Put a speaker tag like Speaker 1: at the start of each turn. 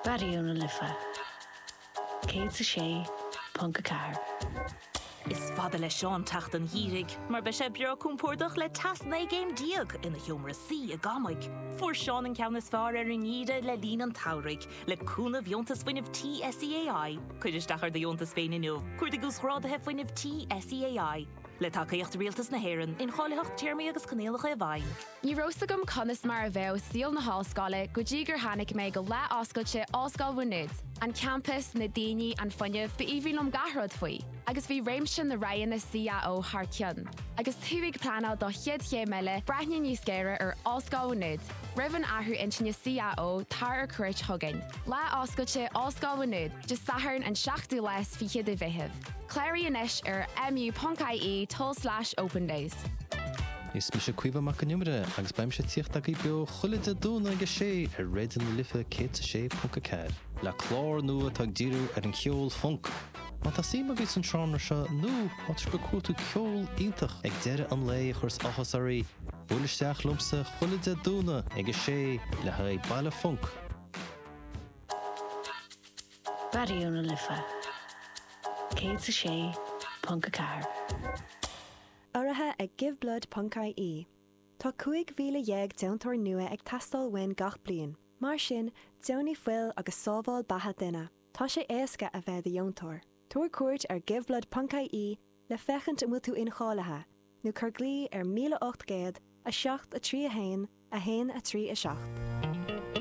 Speaker 1: Barúna lifa. Cé sa sé, punca car.
Speaker 2: Is fada le Seán tacht an hírig, mar be sé beo cúmpórdach le tasna géim diag ina humra sí a gamaig. Fuair Seán an ceannas far an íre le lín an taurig, le cúna bhiontas foiineh TSEAI. Cuidir stachar de bhiontas féin inniu, cuir de gús rádathe foiineh TSEAI. Le tacaíocht rialtas na héireann, in cháileacht tíirmí agus canéalacha a bhain.
Speaker 3: Ní rósagam conas mar a bheith síl na háscáile go dtí gur tháinig mé go le oscailte oscail bhuinead, an campus na daoine an fuinneamh ba íbhílum gathród faoi, agus bhí réimse na raon na CAO thar ceann. Agus thuigh planál do chiad ché meile breithne níos céire ar oscail bhuinead, rihann athú intine CAO tar ar cuirt thugain. Le oscailte oscail bhuinead, just sathairn an 7 les fi chiad a bheitheh. Clary inis ar mu.ie/open days.
Speaker 4: Is mi se cuiomh mac an numre agus baim se tíocht a beo chuide dúna agus sé ar réidir na lifa cé sé punca ceir. Le chlár nua tag díú ar an ceol funk. Má tá sí agus an tránar se nó átar go cuatú ceol ítach ag deire an lé chus achasarí. Bhulisteach lumsa chuide dúna agus sé le haid baile funk.
Speaker 1: Barúna lifa. Cé sa sé, punca car.
Speaker 5: Áirithe ag giveblood.ie. Tá 5,000 deantóir nua ag tastal win gach bliain. Mar sin, deannaí foiil agus sábháil batha duine. Tá sé éasca a bheith a dheontóir. Tuair cuairt ar giveblood.ie le fechant bhfuil tú inálathe, nó chur glí ar 1800 a 7 a 3 a 1 a 1 a 3 a 7.